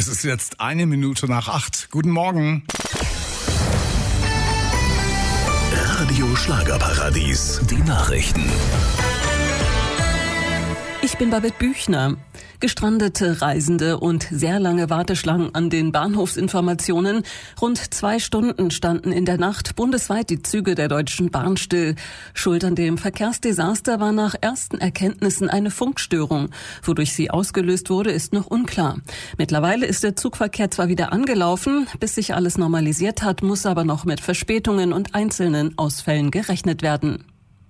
Es ist jetzt 7:01. Guten Morgen. Radio Schlagerparadies, die Nachrichten. Ich bin Babette Büchner. Gestrandete Reisende und sehr lange Warteschlangen an den Bahnhofsinformationen. Rund 2 Stunden standen in der Nacht bundesweit die Züge der Deutschen Bahn still. Schuld an dem Verkehrsdesaster war nach ersten Erkenntnissen eine Funkstörung. Wodurch sie ausgelöst wurde, ist noch unklar. Mittlerweile ist der Zugverkehr zwar wieder angelaufen, bis sich alles normalisiert hat, muss aber noch mit Verspätungen und einzelnen Ausfällen gerechnet werden.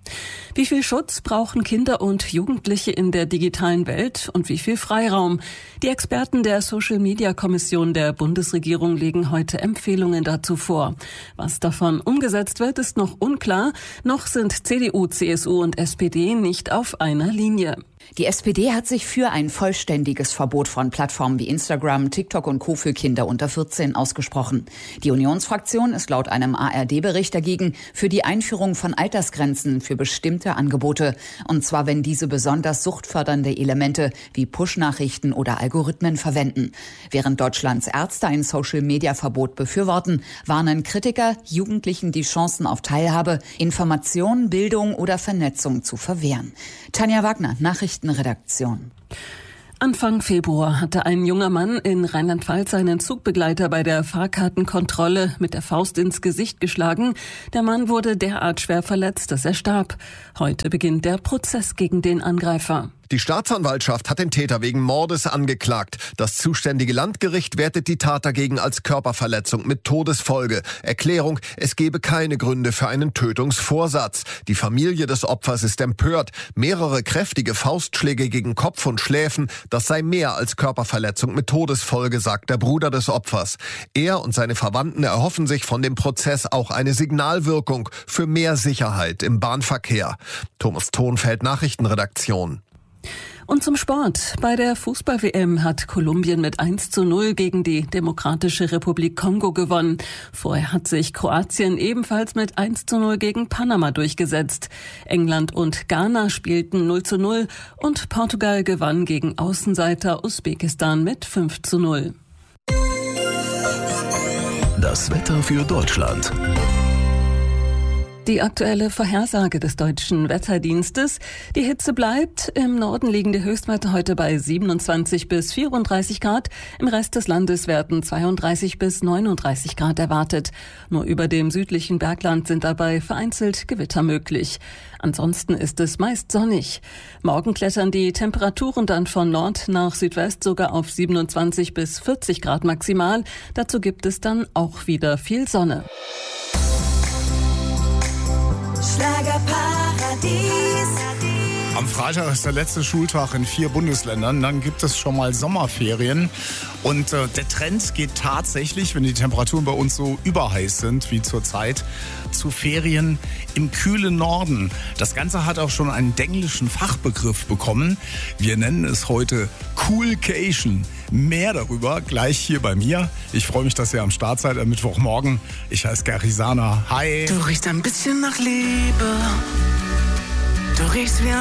Wie viel Schutz brauchen Kinder und Jugendliche in der digitalen Welt und wie viel Freiraum? Die Experten der Social-Media-Kommission der Bundesregierung legen heute Empfehlungen dazu vor. Was davon umgesetzt wird, ist noch unklar. Noch sind CDU, CSU und SPD nicht auf einer Linie. Die SPD hat sich für ein vollständiges Verbot von Plattformen wie Instagram, TikTok und Co. für Kinder unter 14 ausgesprochen. Die Unionsfraktion ist laut einem ARD-Bericht dagegen für die Einführung von Altersgrenzen für bestimmte Angebote. Und zwar, wenn diese besonders suchtfördernde Elemente wie Push-Nachrichten oder Algorithmen verwenden. Während Deutschlands Ärzte ein Social-Media-Verbot befürworten, warnen Kritiker, Jugendlichen die Chancen auf Teilhabe, Information, Bildung oder Vernetzung zu verwehren. Tanja Wagner, Nachrichtenredaktion. Anfang Februar hatte ein junger Mann in Rheinland-Pfalz seinen Zugbegleiter bei der Fahrkartenkontrolle mit der Faust ins Gesicht geschlagen. Der Mann wurde derart schwer verletzt, dass er starb. Heute beginnt der Prozess gegen den Angreifer. Die Staatsanwaltschaft hat den Täter wegen Mordes angeklagt. Das zuständige Landgericht wertet die Tat dagegen als Körperverletzung mit Todesfolge. Erklärung: Es gebe keine Gründe für einen Tötungsvorsatz. Die Familie des Opfers ist empört. Mehrere kräftige Faustschläge gegen Kopf und Schläfen, das sei mehr als Körperverletzung mit Todesfolge, sagt der Bruder des Opfers. Er und seine Verwandten erhoffen sich von dem Prozess auch eine Signalwirkung für mehr Sicherheit im Bahnverkehr. Thomas Thonfeld, Nachrichtenredaktion. Und zum Sport. Bei der Fußball-WM hat Kolumbien mit 1:0 gegen die Demokratische Republik Kongo gewonnen. Vorher hat sich Kroatien ebenfalls mit 1:0 gegen Panama durchgesetzt. England und Ghana spielten 0:0 und Portugal gewann gegen Außenseiter Usbekistan mit 5:0. Das Wetter für Deutschland. Die aktuelle Vorhersage des Deutschen Wetterdienstes. Die Hitze bleibt. Im Norden liegen die Höchstwerte heute bei 27 bis 34 Grad. Im Rest des Landes werden 32 bis 39 Grad erwartet. Nur über dem südlichen Bergland sind dabei vereinzelt Gewitter möglich. Ansonsten ist es meist sonnig. Morgen klettern die Temperaturen dann von Nord nach Südwest sogar auf 27 bis 40 Grad maximal. Dazu gibt es dann auch wieder viel Sonne. Schlagerparadies. Am Freitag ist der letzte Schultag in 4 Bundesländern. Dann gibt es schon mal Sommerferien. Und der Trend geht tatsächlich, wenn die Temperaturen bei uns so überheiß sind wie zurzeit, zu Ferien im kühlen Norden. Das Ganze hat auch schon einen englischen Fachbegriff bekommen. Wir nennen es heute Coolcation. Mehr darüber gleich hier bei mir. Ich freue mich, dass ihr am Start seid am Mittwochmorgen. Ich heiße Gary Sana. Hi. Du riechst ein bisschen nach Liebe. Du riechst wie